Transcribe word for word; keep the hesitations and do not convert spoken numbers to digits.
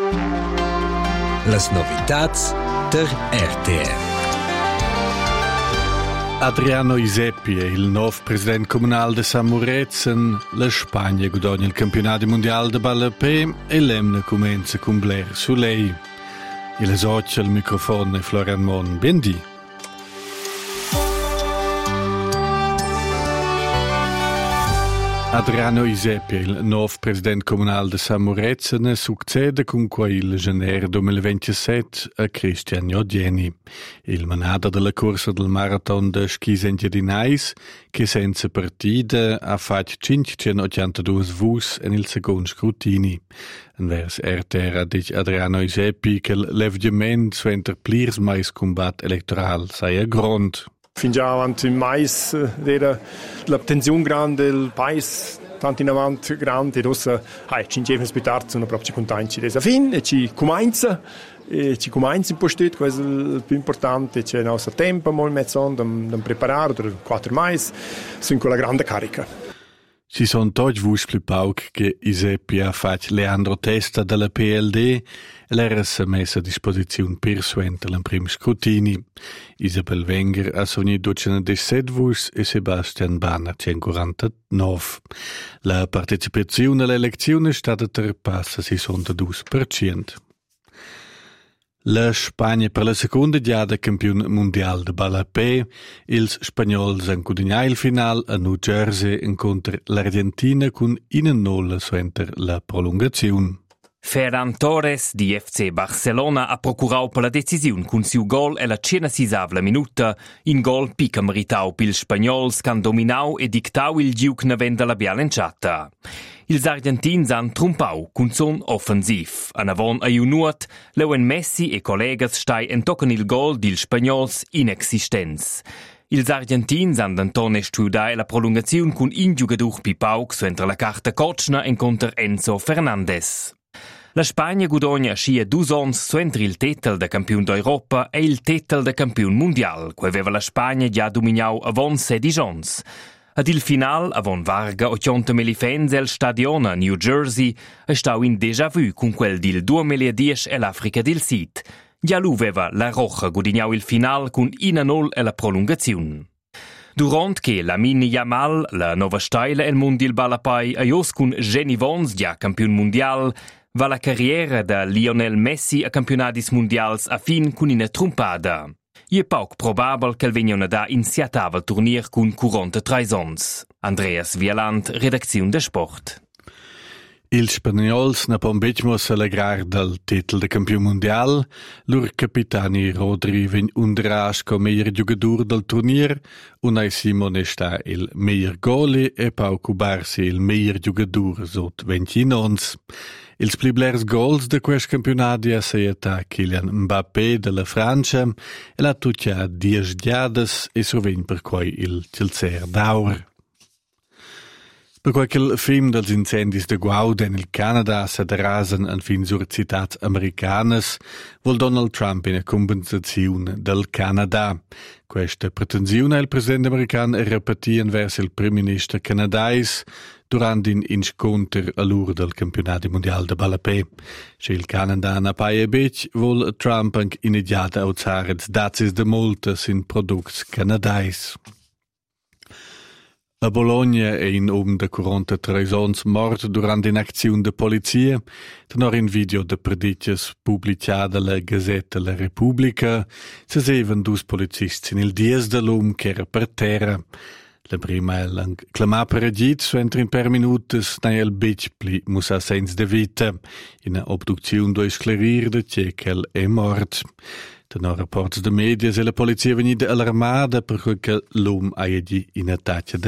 Las novitats der R T R. Adriano Isepi è il nuovo presidente comunale di San Morezen. La Spagna guadagna il campionato mondiale di ballapè e l'emne comincia con Blair su lei. Il esocia al microfono è Florian Mon. Bendì. Adriano Isepi, il nuovo presidente comunale di San Morezen, succede con il gennaio duemilaventisette a Cristian Odieni, il manada della corsa del marathon de Schisentia di Nais, che senza partita ha fatto cinquecentottantadue vus nel secondo scrutini. Vers R T R dice Adriano Isepi che l'evgiamento suenter plirs mais combat elettoral sei a grond. Fin già avanti in mais era la tensione grande del paese, tanto in avanti grande, e adesso hai cinque aspettare, sono proprio contenti della fine, e ci comincia, e ci comincia in postet, questo è il più importante, c'è il nostro tempo, molto mezzo, da preparare, per quattro mais, sono con la grande carica. Ci sono tutti vus più pauc che Isepi ha fatto Leandro Testa della P L D e l'era messa a disposizione per suenter l'an primo scrutini. Isabel Wenger ha sognato duecentodiciassette vus e Sebastian Banner centoquarantanove. La partecipazione alle elezioni è stata trepassa sessantadue per cento. La Spagna per la seconda giada campione mondiale de ballapè, ils spagnols han guadagnat il final a New Jersey incontra l'Argentina con in nulla suenter la prolungazione. Ferran Torres di F C Barcelona ha procurato per la decisione con suo gol e la centosessanta minuta, in gol pica meritau pils spagnols che han dominau e dictau il giuc navenda la bialenciata. Ils argentins han trumpau con son offensiv. An avon a junuat, Leon Messi e collegas stai en tocken il gol dil spagnols inexistents. Ils argentins han d'antone studiai la prolungazione con in giugador pipauc su entra la carta Kotschner incontra Enzo Fernandez. La Spagna guadagna scia dus ons su entri il titel da campione d'Europa e il titel da campione mondial, che aveva la Spagna già dominau avon sedici ons. Ad il final, avon Varga o Chionta Melifenze al stadion a New Jersey, è stau in déjà vu con quel del duemiladieci e l'Africa del Sud. Già lui aveva la Roja guadagnau il final con in a nol e la prolungazione. Durant che la Mini Yamal, la nova steila el mondial balapai a jos con Jenny Vons, già campione mondial, va la carriera da Lionel Messi a campionatis mondials a fin con una trompada. Je pauc probabel che vegna da iniziatava il turnier con quarantatré ons. Andreas Wieland, redazione de Sport. Ils spagnols ne pon becmos allegrar dal titel de campione mondial, lur capitani Rodri vegn underas co meilleur giugador del turnier, Unai Simone sta il meilleur goli e Pau Cubarsi il meilleur giugador sot ventin ons. Ils pli blers gols de quest campionati ha seieta Kylian Mbappé della Francia e la tuccia dies giadas e sovegn per quai il Celser d'Aur. Per qualche film dels incendis de Guauda nel Canada s'aderasen an fin sur citats americanas, vol Donald Trump in compensazione del Canada. Questa pretensione il presidente americano repetien vers il primo ministro canadais durant in incontro all'ur del campionato mondiale de ballapè. Se il Canada na paia bec, vol Trump anche iniziata a usare dazis de multas in products canadais. A Bologna è in oben de quarantatré ons mort durant un'azione de polizia, tenor in video de predicas pubblicata la Gazzetta La Repubblica, se seven dus policisti nel dies de l'um che era per terra. La prima è l'acclamà per agit, su entri in per minutos, na el bec pli musa sens de vita. In obduzione do esclarir de cekel è mort. Tenor rapports de medias e la polizia venida allarmada perché l'um aia di in attacca